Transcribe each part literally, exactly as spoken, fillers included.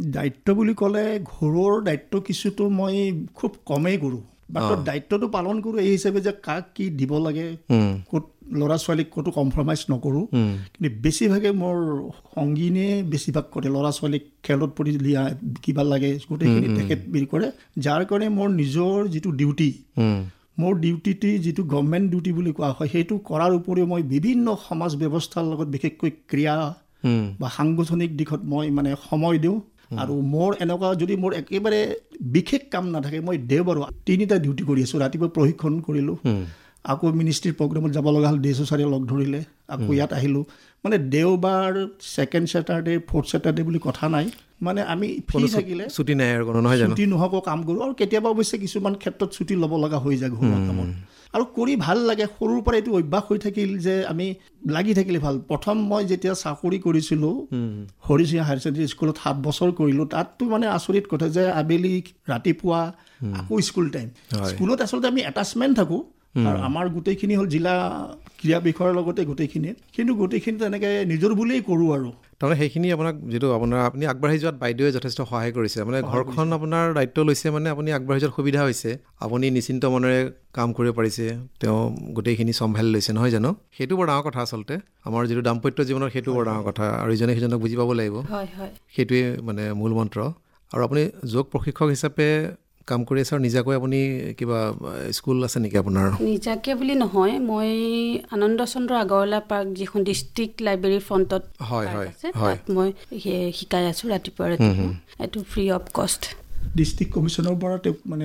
দায়িত্ব বুলি ক'লে ঘৰৰ দায়িত্ব কিছুতো মই খুব কমেই কৰোঁ, বাট দায়িত্বটো পালন কৰোঁ এই হিচাপে যে কাক কি দিব লাগে, ক'ত ল'ৰা ছোৱালীক ক'তো কম্প্ৰমাইজ নকৰোঁ। কিন্তু বেছিভাগে মোৰ সংগীনে বেছিভাগ কৰে, ল'ৰা ছোৱালীক খেলত প্ৰতি দিয়া কিবা লাগে গোটেইখিনি তেখেত বিল কৰে, যাৰ কাৰণে মোৰ নিজৰ যিটো ডিউটি, মোৰ ডিউটিটি যিটো গভৰ্ণমেণ্ট ডিউটি বুলি কোৱা হয়, সেইটো কৰাৰ উপৰিও মই বিভিন্ন সমাজ ব্যৱস্থাৰ লগত বিশেষকৈ ক্ৰীড়া বা সাংগঠনিক দিশত মই মানে সময় দিওঁ। আৰু মোৰ এনেকুৱা যদি মোৰ একেবাৰে বিশেষ কাম নাথাকে, মই দেওবাৰো তিনিটা ডিউটি কৰি আছোঁ। ৰাতিপুৱা প্ৰশিক্ষণ কৰিলোঁ, আকৌ মিনিষ্ট্ৰীৰ প্ৰগ্ৰামত যাব লগা হ'ল, ডি ছ'চাৰীয়ে লগ ধৰিলে, আকৌ ইয়াত আহিলোঁ। মানে দেওবাৰ, ছেকেণ্ড ছেটাৰডে, ফ'ৰ্থ ছেটাৰডে বুলি কথা নাই, মানে আমি ফ্ৰী থাকিলে ছুটি নাই আৰু নহয় জানো, ছুটি নোহোৱাকৈ কাম কৰোঁ। আৰু কেতিয়াবা অৱশ্যে কিছুমান ক্ষেত্ৰত ছুটি ল'ব লগা হৈ যায় ঘৰুৱা কামত, আৰু কৰি ভাল লাগে। সৰুৰ পৰা এইটো অভ্যাস হৈ থাকিল যে আমি লাগি থাকিলে ভাল। প্ৰথম মই যেতিয়া চাকৰি কৰিছিলোঁ হৰিচিঙা হায়াৰ ছেকেণ্ডেৰী স্কুলত সাত বছৰ কৰিলোঁ, তাততো মানে আচৰিত কথা যে আবেলি ৰাতিপুৱা আকৌ স্কুল টাইম, স্কুলত আচলতে আমি এটাচমেণ্ট থাকোঁ, আৰু আমাৰ গোটেইখিনি হ'ল জিলা ক্ৰীড়া বিষয়ৰ লগতে গোটেইখিনি, কিন্তু গোটেইখিনি তেনেকৈ নিজৰ বুলিয়েই কৰোঁ। আৰু তাৰমানে সেইখিনি আপোনাক যিটো আপোনাৰ আপুনি আগবাঢ়ি যোৱাত বাইদেৱে যথেষ্ট সহায় কৰিছে, মানে ঘৰখন আপোনাৰ দায়িত্ব লৈছে, মানে আপুনি আগবাঢ়ি যোৱাত সুবিধা হৈছে, আপুনি নিশ্চিন্ত মনেৰে কাম কৰিব পাৰিছে, তেওঁ গোটেইখিনি চম্ভালি লৈছে, নহয় জানো? সেইটো বৰ ডাঙৰ কথা আচলতে, আমাৰ যিটো দাম্পত্য জীৱনৰ সেইটো বৰ ডাঙৰ কথা, আৰু ইজনে সিজনক বুজি পাব লাগিব, সেইটোৱে মানে মূল মন্ত্ৰ। আৰু আপুনি যোগ প্ৰশিক্ষক হিচাপে কাম কৰি আছে, আৰু নিজাকৈ আপুনি কিবা স্কুল আছে নেকি আপোনাৰ? নিজাকে বুলি নহয়, মই আনন্দ চন্দ্ৰ আগৰৱালা পাৰ্ক যিখন ডিষ্ট্ৰিক্ট লাইব্ৰেৰী ফ্ৰণ্টত আছে, তাত মই শিকাই আছোঁ ৰাতিপুৱা ৰাতিপুৱা, এইটো ফ্ৰী অফ কষ্ট। ডিষ্ট্ৰিক্ট কমিশ্যনৰ পৰা তেওঁক মানে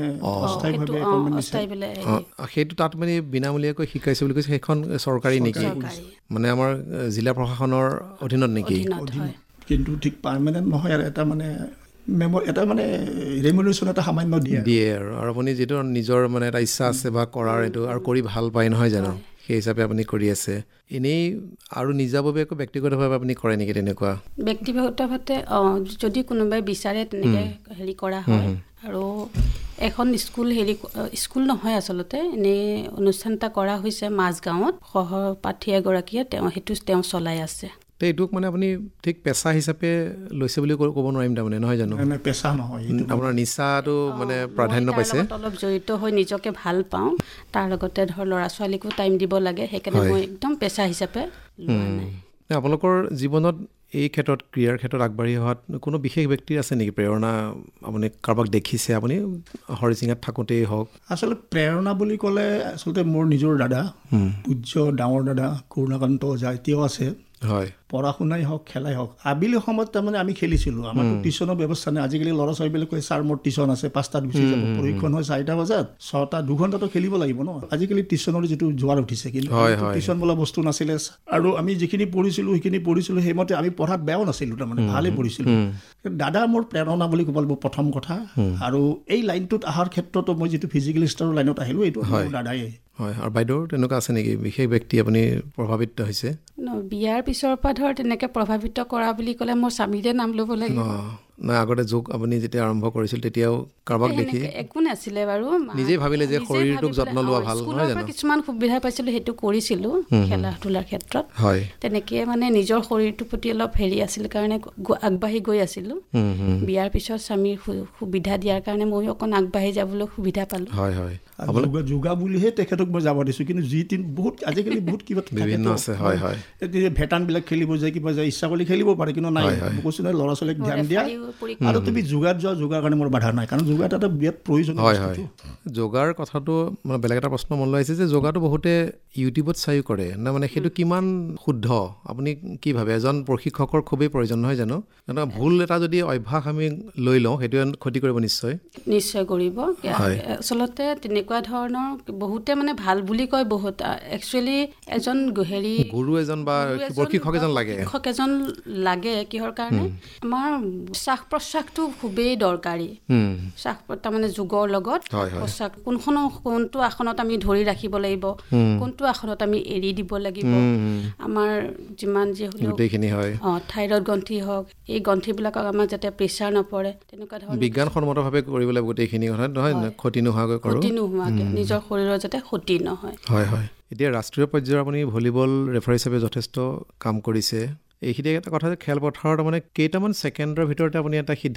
সেইটো তাত মানে বিনামূলীয়াকৈ শিকাইছে বুলি কৈছে, সেইখন চৰকাৰী নেকি? মানে আমাৰ জিলা প্ৰশাসনৰ অধীনত নেকি? কিন্তু ঠিক পাৰ্মানেণ্ট নহয়, আৰু এটা মানে মেমৰ এটা মানে ৰেমুনেশ্যন এটা সামান্য দিয়ে দিয়ে আৰু আৰু আপুনি যিটো নিজৰ মানে এটা ইচ্ছা আছে বা কৰাৰ এইটো আৰু কৰি ভাল পায়, নহয় জানো? সেই হিচাপে আপুনি কৰি আছে। এনেই আৰু নিজাভাৱে একো ব্যক্তিগতভাৱে আপুনি কৰে নেকি তেনেকুৱা? ব্যক্তিগতভাৱে যদি কোনোবাই বিচাৰে তেনেকৈ হেৰি কৰা হয়। আৰু এখন স্কুল হেৰি স্কুল নহয় আচলতে, এনেই অনুষ্ঠান এটা কৰা হৈছে মাজগাঁৱত, সহপাঠী এগৰাকীয়ে তেওঁ সেইটো তেওঁ চলাই আছে। তো এইটোক মানে আপুনি ঠিক পেচা হিচাপে লৈছে বুলি ক'ব নোৱাৰিম তাৰমানে, নহয় জানো? পেচা নহয়, আপোনাৰ নিচাটো মানে প্ৰাধান্য পাইছে। অলপ জড়িত হৈ নিজকে ভাল পাওঁ, তাৰ লগতে ধৰ ল'ৰা ছোৱালীকো টাইম দিব লাগে, সেইকাৰণে মই একদম পেচা হিচাপে লোৱা নাই। আপোনালোকৰ জীৱনত এই ক্ষেত্ৰত ক্ৰীড়াৰ ক্ষেত্ৰত আগবাঢ়ি অহাত কোনো বিশেষ ব্যক্তি আছে নেকি প্ৰেৰণা? আপুনি কাৰোবাক দেখিছে আপুনি হৰিচিঙাত থাকোঁতেই হওক? আচলতে প্ৰেৰণা বুলি ক'লে আচলতে মোৰ নিজৰ দাদা, পূজ্য ডাঙৰ দাদা কৰুণাকান্ত ওজা এতিয়াও আছে। হয়, পঢ়া শুনাই হওক, খেলাই হওক, আবেলি সময়ত তাৰমানে আমি খেলিছিলোঁ। আমাৰতো টিউশ্যনৰ ব্যৱস্থা নাই। আজিকালি ল'ৰা ছোৱালীবিলাক কয় ছাৰ মোৰ টিউশ্যন আছে, পাঁচটাত গুচি যাব, প্ৰশিক্ষণ হয় চাৰিটা বজাত, ছটা দুঘণ্টাটো খেলিব লাগিব ন। আজিকালি টিউশ্যনৰ যিটো জোৱাৰ উঠিছে, কিন্তু টিউশ্যন বোলা বস্তু নাছিলে, আৰু আমি যিখিনি পঢ়িছিলোঁ সেইখিনি পঢ়িছিলোঁ, সেইমতে আমি পঢ়াত বেয়াও নাছিলোঁ, তাৰমানে ভালেই পঢ়িছিলোঁ। দাদা মোৰ প্ৰেৰণা বুলি ক'ব লাগিব প্ৰথম কথা। আৰু এই লাইনটোত অহাৰ ক্ষেত্ৰতো মই যিটো ফিজিকেল ষ্টাৰৰ লাইনত আহিলোঁ, এইটো মোৰ দাদাই। হয়, আৰু বাইদেউৰ তেনেকুৱা আছে নেকি বিশেষ ব্যক্তি আপুনি প্ৰভাৱিত হৈছে? বিয়াৰ পিছৰ পৰা ধৰ তেনেকৈ প্ৰভাৱিত কৰা বুলি ক'লে মোৰ স্বামীৰে নাম ল'ব লাগিব। নাই, আগতে যোগ আপুনি যেতিয়া আৰম্ভ কৰিছিল তেতিয়াও কাৰোবাক দেখি একো নাছিলে বাৰু, নিজেই ভাবিলে যে শৰীৰটোক যত্ন লোৱা ভাল, নহয় জানো? কিছুমান সুবিধা পাইছিলোঁ, সেইটো কৰিছিলোঁ খেলা ধূলাৰ ক্ষেত্ৰত। হয়, তেনেকৈ মানে নিজৰ শৰীৰটোৰ প্ৰতি অলপ হেৰি আছিল কাৰণে আগবাঢ়ি গৈ আছিলোঁ। বিয়াৰ পিছত স্বামীৰ সুবিধা দিয়াৰ কাৰণে ময়ো অকণ আগবাঢ়ি যাবলৈ সুবিধা পালোঁ। হয় হয়, যোগা বুলিহে তেখেতক মই যাব দিছোঁ, কিন্তু যি তিন বহুত আজিকালি বহুত কিবা বিভিন্ন আছে। হয় হয়, ভেটানবিলাক খেলিব যায়, কিবা যায়, ইচ্ছা কৰি খেলিব পাৰে, কিন্তু নাই কৈছোঁ নহয়, ল'ৰা ছোৱালীক ধ্যান দিয়া। আৰু তুমি যোগাত যোৱা, যোগাৰ কাৰণে মোৰ বাধা নাই, কাৰণ যোগাত এটা বিৰাট প্ৰয়োজন। হয় হয়, যোগাৰ কথাটো মানে বেলেগ এটা প্ৰশ্ন মনলৈ আহিছে যে যোগাটো বহুতে ইউটিউবত চাইও কৰে না, মানে সেইটো কিমান শুদ্ধ আপুনি কি ভাবে? এজন প্ৰশিক্ষকৰ খুবেই প্ৰয়োজন, নহয় জানো? ভুল এটা যদি অভ্যাস আমি লৈ লওঁ সেইটো ক্ষতি কৰিব নিশ্চয় নিশ্চয় কৰিব। আচলতে তেনেকুৱা ধৰণৰ বহুতে মানে ভাল বুলি কয়, বহুত একচুৱেলি এজন হেৰি গুৰু এজন বা প্ৰশিক্ষক এজন লাগে, শিক্ষক এজন লাগে। কিহৰ কাৰণে? আমাৰ শ্বাস প্ৰশ্বাসটো খুবেই দৰকাৰী। শ্বাস তাৰমানে যোগৰ লগত প্ৰশ্বাস, কোনখন কোনটো আসনত আমি ধৰি ৰাখিব লাগিব, কোনটো আসনত আমি এৰি দিব লাগিব, আমাৰ যিমান যি হ'লেও অঁ থাইৰয়ড গ্ৰন্থি হওক, এই গ্ৰন্থিবিলাকক আমাৰ যাতে প্ৰেছাৰ নপৰে, তেনেকুৱা ধৰণৰ বিজ্ঞানসন্মতভাৱে কৰিব লাগিব গোটেইখিনি কথা, নহয় ক্ষতি নোহোৱাকৈ কৰোঁ, ক্ষতি নোহোৱাকৈ নিজৰ শৰীৰৰ যাতে ক্ষতি নহয়। হয় হয়, এতিয়া ৰাষ্ট্ৰীয় পৰ্যায়ৰ আপুনি ভলীবল ৰেফাৰী হিচাপে যথেষ্ট কাম কৰিছে। এইখিনি এটা কথা যে খেলপথাৰত মানে কেইটামান ছেকেণ্ডৰ ভিতৰতে আপুনি এটা সিদ্ধান্ত